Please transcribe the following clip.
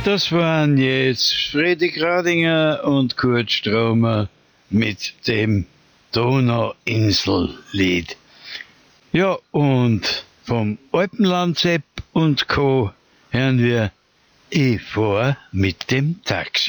Das waren jetzt Freddy Gradinger und Kurt Stromer mit dem Donauinsellied. Ja, und vom Alpenlandsepp und Co. hören wir Ich fahr mit dem Taxi.